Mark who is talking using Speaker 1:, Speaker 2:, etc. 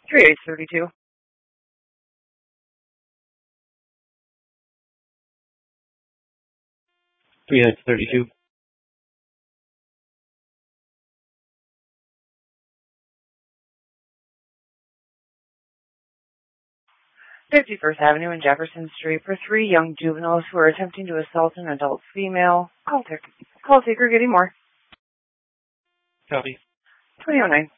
Speaker 1: 3832.
Speaker 2: 3832.
Speaker 1: 51st Avenue and Jefferson Street for 3 young juveniles who are attempting to assault an adult female. Call taker getting more.
Speaker 2: Copy.
Speaker 1: 2009.